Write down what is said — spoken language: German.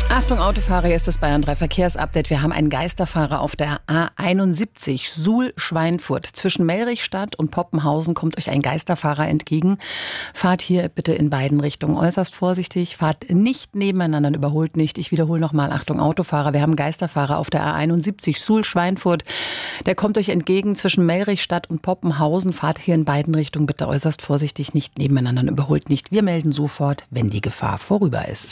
Achtung Autofahrer, hier ist das Bayern 3 Verkehrsupdate. Wir haben einen Geisterfahrer auf der A71 Suhl-Schweinfurt. Zwischen Mellrichstadt und Poppenhausen kommt euch ein Geisterfahrer entgegen. Fahrt hier bitte in beiden Richtungen äußerst vorsichtig. Fahrt nicht nebeneinander, überholt nicht. Ich wiederhole nochmal, Achtung Autofahrer, wir haben einen Geisterfahrer auf der A71 Suhl-Schweinfurt. Der kommt euch entgegen zwischen Mellrichstadt und Poppenhausen. Fahrt hier in beiden Richtungen bitte äußerst vorsichtig, nicht nebeneinander, überholt nicht. Wir melden sofort, wenn die Gefahr vorüber ist.